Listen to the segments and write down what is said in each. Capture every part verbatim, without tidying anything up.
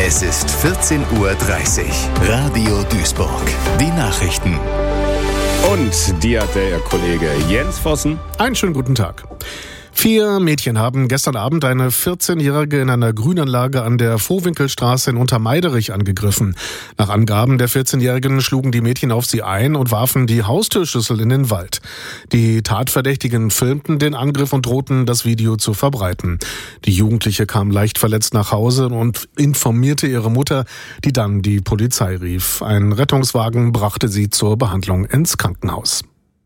Es ist vierzehn Uhr dreißig. Radio Duisburg. Die Nachrichten. Und die hat der Kollege Jens Vossen. Einen schönen guten Tag. Vier Mädchen haben gestern Abend eine vierzehnjährige in einer Grünanlage an der Vohwinkelstraße in Untermeiderich angegriffen. Nach Angaben der vierzehnjährigen schlugen die Mädchen auf sie ein und warfen die Haustürschlüssel in den Wald. Die Tatverdächtigen filmten den Angriff und drohten, das Video zu verbreiten. Die Jugendliche kam leicht verletzt nach Hause und informierte ihre Mutter, die dann die Polizei rief. Ein Rettungswagen brachte sie zur Behandlung ins Krankenhaus.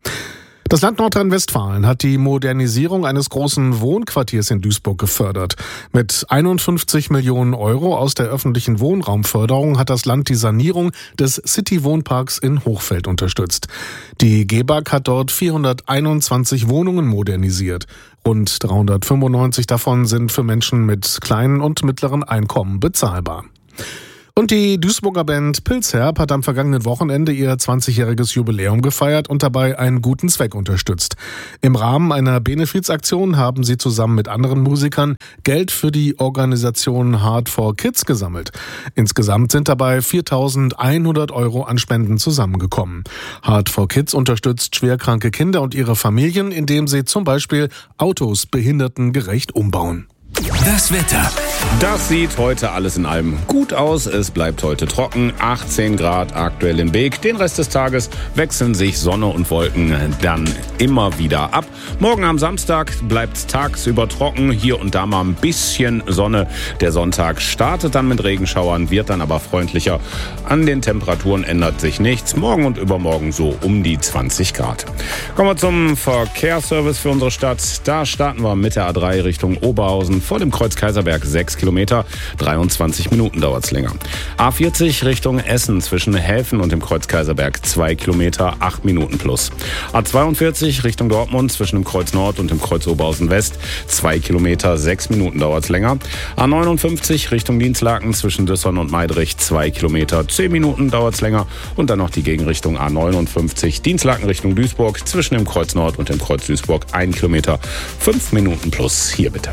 Das Land Nordrhein-Westfalen hat die Modernisierung eines großen Wohnquartiers in Duisburg gefördert. Mit einundfünfzig Millionen Euro aus der öffentlichen Wohnraumförderung hat das Land die Sanierung des City-Wohnparks in Hochfeld unterstützt. Die G E B A G hat dort vierhunderteinundzwanzig Wohnungen modernisiert. Rund dreihundertfünfundneunzig davon sind für Menschen mit kleinen und mittleren Einkommen bezahlbar. Und die Duisburger Band Pilzherb hat am vergangenen Wochenende ihr zwanzigjähriges Jubiläum gefeiert und dabei einen guten Zweck unterstützt. Im Rahmen einer Benefizaktion haben sie zusammen mit anderen Musikern Geld für die Organisation Hard for Kids gesammelt. Insgesamt sind dabei viertausendeinhundert Euro an Spenden zusammengekommen. Hard for Kids unterstützt schwerkranke Kinder und ihre Familien, indem sie zum Beispiel Autos behindertengerecht umbauen. Das Wetter. Das sieht heute alles in allem gut aus. Es bleibt heute trocken, achtzehn Grad aktuell in Beek. Den Rest des Tages wechseln sich Sonne und Wolken dann immer wieder ab. Morgen am Samstag bleibt es tagsüber trocken, hier und da mal ein bisschen Sonne. Der Sonntag startet dann mit Regenschauern, wird dann aber freundlicher. An den Temperaturen ändert sich nichts. Morgen und übermorgen so um die zwanzig Grad. Kommen wir zum Verkehrsservice für unsere Stadt. Da starten wir mit der A drei Richtung Oberhausen. Vor dem Kreuz Kaiserberg sechs Kilometer, dreiundzwanzig Minuten dauert es länger. A vierzig Richtung Essen zwischen Helfen und dem Kreuz Kaiserberg zwei Kilometer, acht Minuten plus. A zweiundvierzig Richtung Dortmund zwischen dem Kreuz Nord und dem Kreuz Oberhausen West zwei Kilometer, sechs Minuten dauert es länger. A neunundfünfzig Richtung Dienstlaken zwischen Düssern und Meidrich zwei Kilometer, zehn Minuten dauert es länger. Und dann noch die Gegenrichtung A neunundfünfzig Dienstlaken Richtung Duisburg zwischen dem Kreuz Nord und dem Kreuz Duisburg ein Kilometer, fünf Minuten plus. Hier bitte.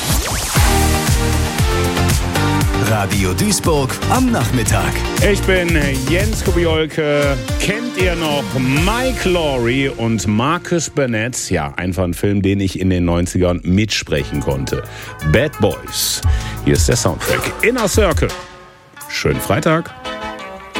Radio Duisburg am Nachmittag. Ich bin Jens Kubiolke. Kennt ihr noch Mike Lowry und Marcus Burnett? Ja, einfach ein Film, den ich in den neunzigern mitsprechen konnte. Bad Boys. Hier ist der Soundtrack. Inner Circle. Schönen Freitag.